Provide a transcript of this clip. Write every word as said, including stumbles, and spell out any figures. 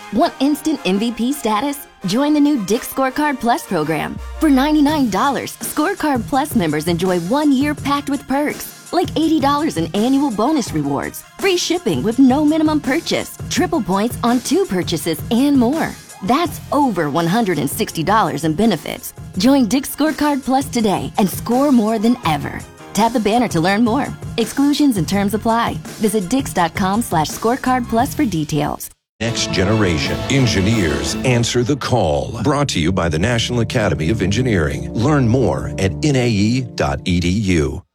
Want instant M V P status? Join the new Dick's Scorecard Plus program. For ninety-nine dollars, Scorecard Plus members enjoy one year packed with perks, like eighty dollars in annual bonus rewards, free shipping with no minimum purchase, triple points on two purchases, and more. That's over one hundred sixty dollars in benefits. Join Dick's Scorecard Plus today and score more than ever. Tap the banner to learn more. Exclusions and terms apply. Visit dix.com slash scorecard plus for details. Next generation engineers answer the call. Brought to you by the National Academy of Engineering. Learn more at N A E dot E D U.